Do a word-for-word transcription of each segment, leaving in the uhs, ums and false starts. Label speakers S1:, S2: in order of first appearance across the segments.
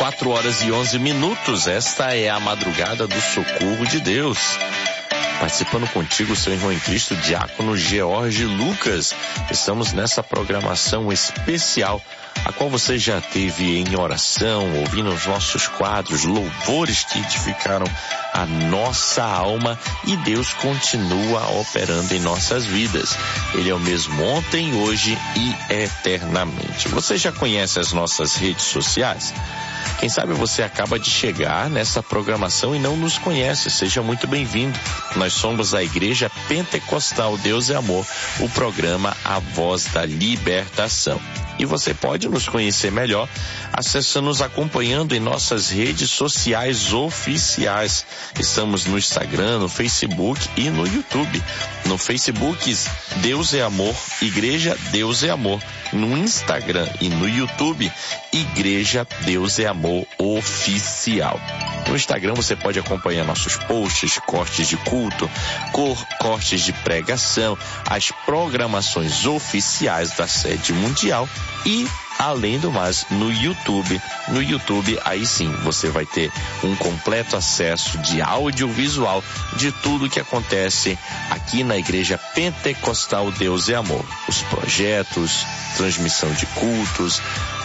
S1: quatro horas e onze minutos, esta é a madrugada do socorro de Deus. Participando contigo, seu irmão em Cristo, diácono George Lucas. Estamos nessa programação especial, a qual você já teve em oração, ouvindo os nossos quadros, louvores que edificaram a nossa alma, e Deus continua operando em nossas vidas. Ele é o mesmo ontem, hoje e eternamente. Você já conhece as nossas redes sociais? Quem sabe você acaba de chegar nessa programação e não nos conhece. Seja muito bem-vindo. Nós somos a Igreja Pentecostal Deus é Amor, o programa A Voz da Libertação. E você pode nos conhecer melhor acessando, nos acompanhando em nossas redes sociais oficiais. Estamos no Instagram, no Facebook e no YouTube. No Facebook, Deus é Amor, Igreja Deus é Amor. No Instagram e no YouTube, Igreja Deus é Amor Oficial. No Instagram você pode acompanhar nossos posts, cortes de culto, cor, cortes de pregação, as programações oficiais da sede mundial e, além do mais, no YouTube. No YouTube, aí sim, você vai ter um completo acesso de audiovisual de tudo que acontece aqui na Igreja Pentecostal Deus é Amor. Os projetos, transmissão de cultos,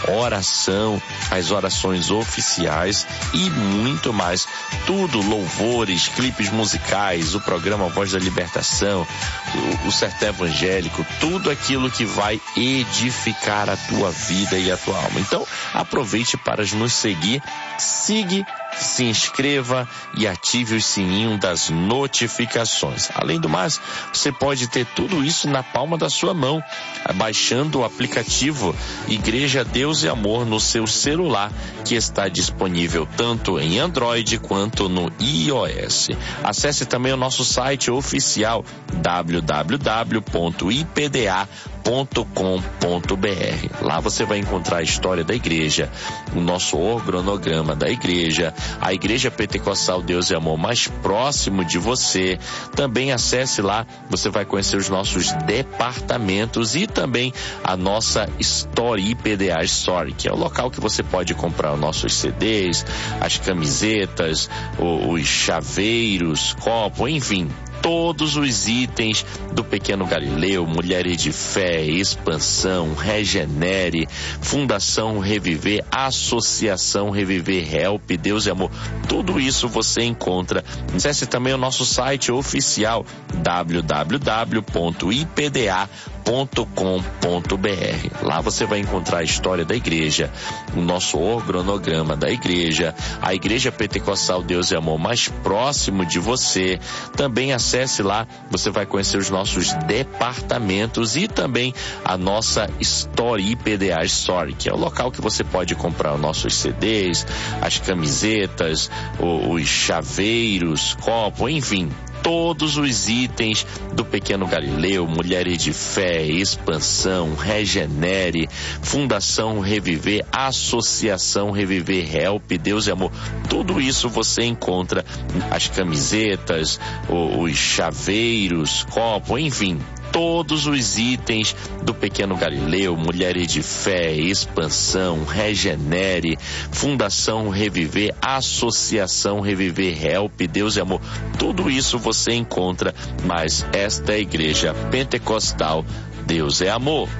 S1: oração, as orações oficiais e muito mais. Tudo, louvores, clipes musicais, o programa Voz da Libertação, o, o Sertão Evangélico, tudo aquilo que vai edificar a tua vida e a tua alma. Então, aproveite para nos seguir, siga, se inscreva e ative o sininho das notificações. Além do mais, você pode ter tudo isso na palma da sua mão, baixando o aplicativo Igreja Deus e Amor no seu celular, que está disponível tanto em Android quanto no iOS. Acesse também o nosso site oficial w w w ponto i p d a ponto com ponto b r. Lá você vai encontrar a história da igreja, o nosso organograma da igreja, a Igreja Pentecostal Deus e Amor mais próximo de você. Também acesse lá, você vai conhecer os nossos departamentos e também a nossa Store I P D A Store, que é o local que você pode comprar os nossos C Ds, as camisetas, os chaveiros, copo, enfim, todos os itens do Pequeno Galileu, Mulheres de Fé, Expansão, Regenere, Fundação Reviver, Associação Reviver, Help, Deus e Amor. Tudo isso você encontra. Acesse também o nosso site oficial w w w ponto i p d a ponto com ponto b r. Lá você vai encontrar a história da igreja, o nosso organograma da igreja, a Igreja Pentecostal Deus e Amor mais próximo de você. Também acesse lá, você vai conhecer os nossos departamentos e também a nossa Store I P D A Store, que é o local que você pode comprar os nossos C Ds, as camisetas, os chaveiros, copo, enfim, todos os itens do Pequeno Galileu, Mulheres de Fé, Expansão, Regenere, Fundação Reviver, Associação Reviver, Help, Deus e Amor. Tudo isso você encontra, as camisetas, os chaveiros, copo, enfim, todos os itens do Pequeno Galileu, Mulheres de Fé, Expansão, Regenere, Fundação Reviver, Associação Reviver, Help, Deus e Amor. Tudo isso você encontra, mas esta é a Igreja Pentecostal Deus é Amor.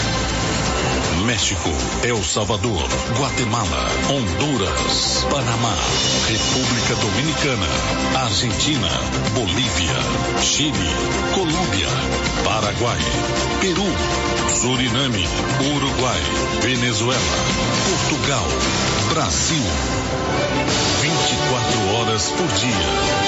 S2: México, El Salvador, Guatemala, Honduras, Panamá, República Dominicana, Argentina, Bolívia, Chile, Colômbia, Paraguai, Peru, Suriname, Uruguai, Venezuela, Portugal, Brasil. vinte e quatro horas por dia.